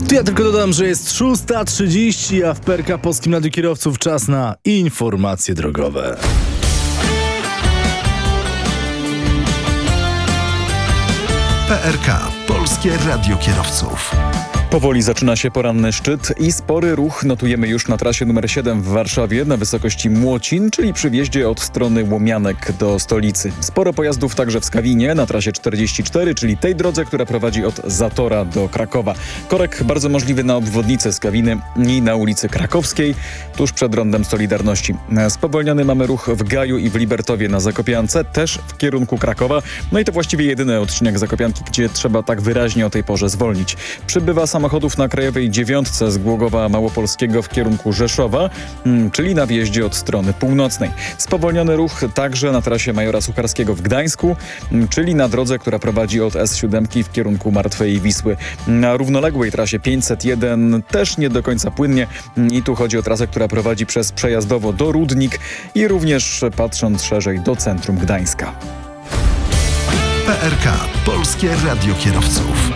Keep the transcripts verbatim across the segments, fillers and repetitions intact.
To ja tylko dodam, że jest szósta trzydzieści, a w P R K Polskim Radiu Kierowców czas na informacje drogowe. P R K Polskie Radio Kierowców. Powoli zaczyna się poranny szczyt i spory ruch notujemy już na trasie numer siedem w Warszawie na wysokości Młocin, czyli przy wjeździe od strony Łomianek do stolicy. Sporo pojazdów także w Skawinie na trasie czterdzieści cztery, czyli tej drodze, która prowadzi od Zatora do Krakowa. Korek bardzo możliwy na obwodnicę Skawiny i na ulicy Krakowskiej, tuż przed rondem Solidarności. Spowolniony mamy ruch w Gaju i w Libertowie na Zakopiance, też w kierunku Krakowa. No i to właściwie jedyny odcinek Zakopianki, gdzie trzeba tak wyraźnie o tej porze zwolnić. Przybywa samochodów na Krajowej dziewiątce z Głogowa Małopolskiego w kierunku Rzeszowa, czyli na wjeździe od strony północnej. Spowolniony ruch także na trasie Majora Sucharskiego w Gdańsku, czyli na drodze, która prowadzi od S siedem w kierunku Martwej Wisły. Na równoległej trasie pięćset jeden też nie do końca płynnie i tu chodzi o trasę, która prowadzi przez Przejazdowo do Rudnik i również patrząc szerzej do centrum Gdańska. P R K Polskie Radio Kierowców.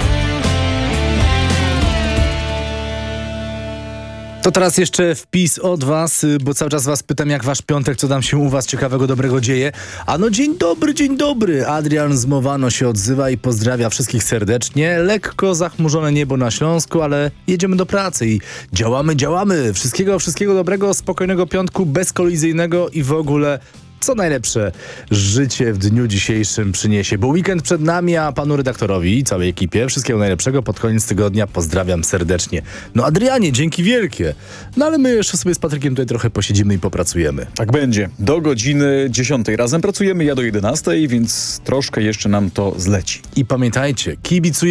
To teraz jeszcze wpis od was, bo cały czas was pytam, jak wasz piątek, co tam się u was ciekawego, dobrego dzieje. A no dzień dobry, dzień dobry. Adrian z Mowano się odzywa i pozdrawia wszystkich serdecznie. Lekko zachmurzone niebo na Śląsku, ale jedziemy do pracy i działamy, działamy. Wszystkiego, wszystkiego dobrego, spokojnego piątku, bezkolizyjnego i w ogóle... Co najlepsze życie w dniu dzisiejszym przyniesie, bo weekend przed nami, a panu redaktorowi i całej ekipie wszystkiego najlepszego pod koniec tygodnia pozdrawiam serdecznie. No Adrianie, dzięki wielkie. No ale my jeszcze sobie z Patrykiem tutaj trochę posiedzimy i popracujemy. Tak będzie. Do godziny dziesiątej razem pracujemy, ja do jedenastej, więc troszkę jeszcze nam to zleci. I pamiętajcie, kibicujemy.